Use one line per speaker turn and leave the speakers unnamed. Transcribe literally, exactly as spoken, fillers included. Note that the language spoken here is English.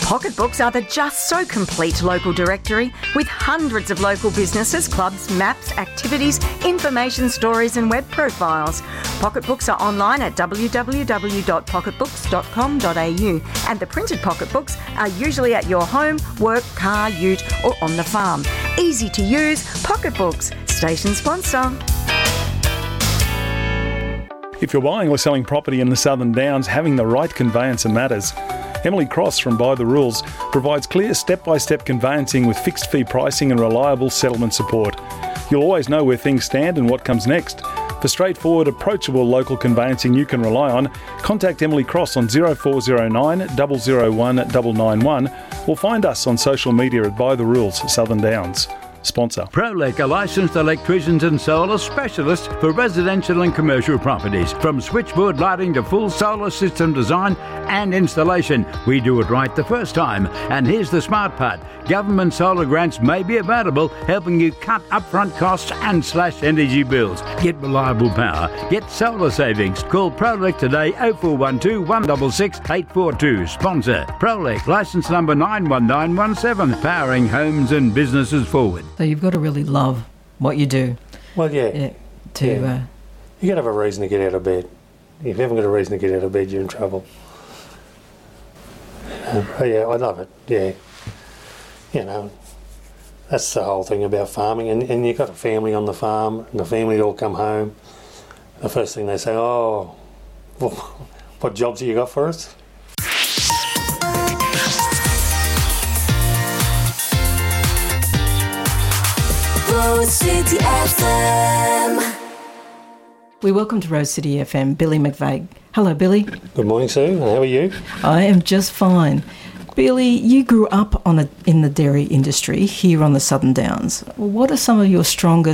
Pocketbooks are the just so complete local directory with hundreds of local businesses, clubs, maps, activities, information stories and web profiles. Pocketbooks are online at w w w dot pocketbooks dot com dot a u and the printed pocketbooks are usually at your home, work, car, ute or on the farm. Easy to use, Pocketbooks, station sponsor.
If you're buying or selling property in the Southern Downs, having the right conveyancer matters. Emily Cross from By the Rules provides clear step-by-step conveyancing with fixed fee pricing and reliable settlement support. You'll always know where things stand and what comes next. For straightforward, approachable local conveyancing you can rely on, contact Emily Cross on zero four zero nine, zero zero one, nine nine one or find us on social media at By the Rules Southern Downs. Sponsor.
Prolec, a licensed electricians and solar specialist for residential and commercial properties. From switchboard lighting to full solar system design and installation, we do it right the first time. And here's the smart part. Government solar grants may be available, helping you cut upfront costs and slash energy bills. Get reliable power. Get solar savings. Call Prolec today oh four one two, one six six, eight four two. Sponsor. Prolec, licence number nine one nine one seven. Powering homes and businesses forward.
So you've got to really love what you do.
Well, yeah.
yeah to
yeah.
Uh,
you got to have a reason to get out of bed. If you haven't got a reason to get out of bed, you're in trouble. Uh, yeah, I love it. Yeah. You know, that's the whole thing about farming. And, and you've got a family on the farm, and the family all come home. The first thing they say, oh, well, what jobs have you got for us?
Rose City F M.
We welcome to Rose City F M Billy McVeigh. Hello, Billy.
Good morning, Sue. How are you?
I am just fine. Billy, you grew up on a, in the dairy industry here on the Southern Downs. What are some of your strongest